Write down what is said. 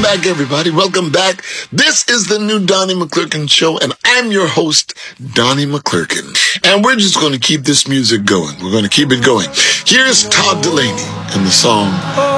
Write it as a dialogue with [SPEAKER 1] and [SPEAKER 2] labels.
[SPEAKER 1] back, everybody. Welcome back. This is the new Donnie McClurkin Show, and I'm your host, Donnie McClurkin. And we're just going to keep this music going. We're going to keep it going. Here's Todd Dulaney and the song